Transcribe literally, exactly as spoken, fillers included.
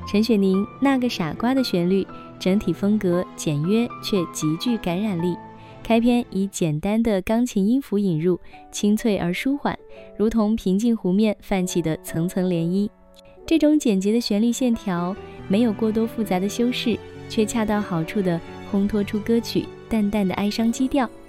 陈雪凝《那个傻瓜》的旋律整体风格简约却极具感染力，开篇以简单的钢琴音符引入，清脆而舒缓，如同平静湖面泛起的层层涟漪。这种简洁的旋律线条没有过多复杂的修饰，却恰到好处地烘托出歌曲淡淡的哀伤基调。